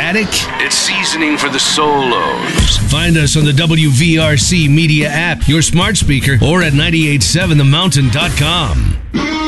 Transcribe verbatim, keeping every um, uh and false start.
static? It's seasoning for the solos. Find us on the W V R C Media app, your smart speaker, or at nine eight seven the mountain dot com.